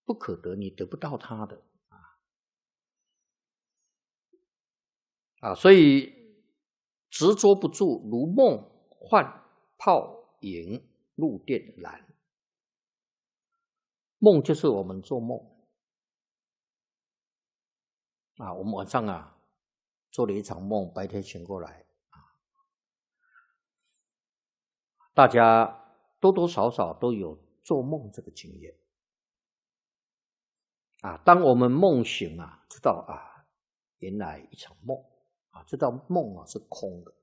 不可得，你得不到它的所以执着不住，如梦幻泡影，入电燃。梦就是我们做梦我们晚上做了一场梦，白天醒过来大家多多少少都有做梦这个经验当我们梦醒知道原来一场梦知道梦是空的